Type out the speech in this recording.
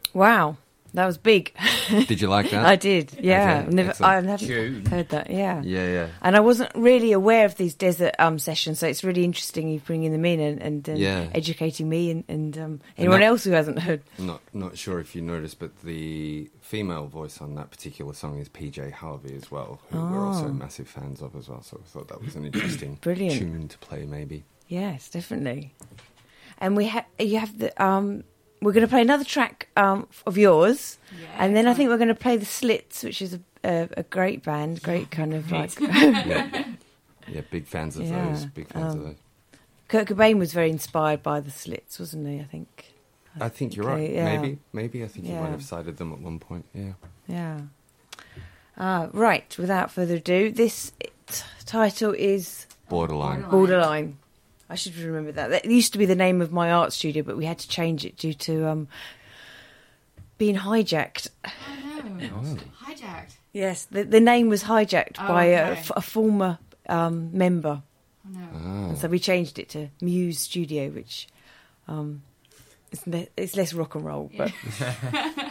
Wow, that was big. Did you like that? I did, yeah. Okay, I haven't heard that, yeah. Yeah. And I wasn't really aware of these desert sessions, so it's really interesting you bringing them in and educating me and anyone else who hasn't heard. Not sure if you noticed, but the female voice on that particular song is PJ Harvey as well, who we're also massive fans of as well. So I thought that was an interesting tune to play, maybe. Yes, definitely. And you have the we're going to play another track of yours, and then I think we're going to play the Slits, which is a great band, great kind of like. Big fans of those. Big fans of those. Kurt Cobain was very inspired by the Slits, wasn't he? I think you're right. Yeah. Maybe I think he might have cited them at one point. Yeah. Yeah. Right. Without further ado, this title is Borderline. I should remember that. That used to be the name of my art studio, but we had to change it due to being hijacked. Oh, no. Hijacked? Yes, the name was hijacked by a former member. Oh, no. And so we changed it to Muse Studio, which it's less rock and roll. But